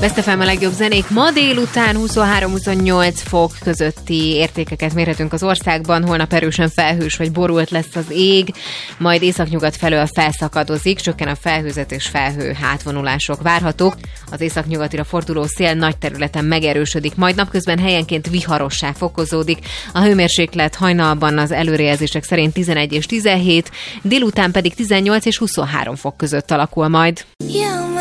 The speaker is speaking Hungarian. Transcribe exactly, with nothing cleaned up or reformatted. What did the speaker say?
Best ef em a legjobb zenék. Ma délután huszonhárom-huszonnyolc fok közötti értékeket mérhetünk az országban, holnap erősen felhős vagy borult lesz az ég, majd északnyugat felől felszakadozik, csökken a felhőzet és felhő hátvonulások várhatók. Az északnyugatira forduló szél nagy területen megerősödik, majd napközben helyenként viharosság fokozódik. A hőmérséklet hajnalban az előrejelzések szerint tizenegy és tizenhét, délután pedig tizennyolc és huszonhárom fok között alakul majd.